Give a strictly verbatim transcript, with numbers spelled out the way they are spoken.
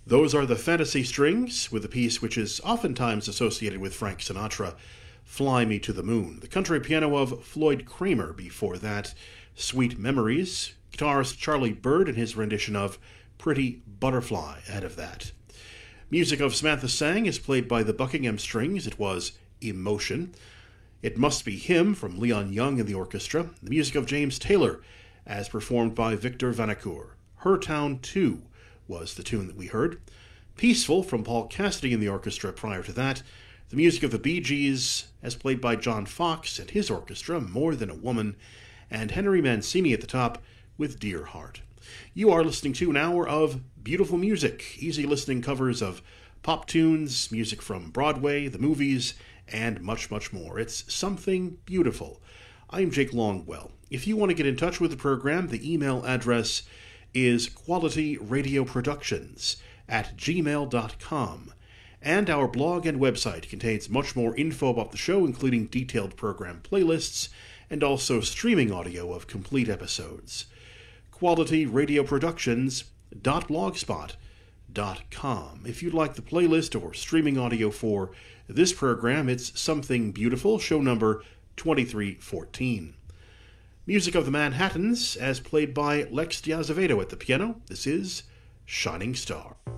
Those are the Fantasy Strings, with a piece which is oftentimes associated with Frank Sinatra, Fly Me to the Moon. The country piano of Floyd Kramer before that, Sweet Memories. Guitarist Charlie Bird in his rendition of Pretty Butterfly out of that. Music of Samantha Sang is played by the Buckingham Strings. It was Emotion. It Must Be Him from Leon Young and the orchestra. The music of James Taylor as performed by Victor Vanacour. Her Town two was the tune that we heard. Peaceful from Paul Cassidy and the orchestra prior to that. The music of the Bee Gees as played by John Fox and his orchestra, More Than a Woman, and Henry Mancini at the top with Dear Heart. You are listening to an hour of beautiful music, easy listening covers of pop tunes, music from Broadway, the movies, and much, much more. It's something beautiful. I'm Jake Longwell. If you want to get in touch with the program, the email address is qualityradioproductions at gmail dot com. And our blog and website contains much more info about the show, including detailed program playlists and also streaming audio of complete episodes. qualityradioproductions dot blogspot dot com. If you'd like the playlist or streaming audio for this program, it's Something Beautiful, show number twenty-three fourteen. Music of the Manhattans, as played by Lex D'Azevedo at the piano. This is Shining Star.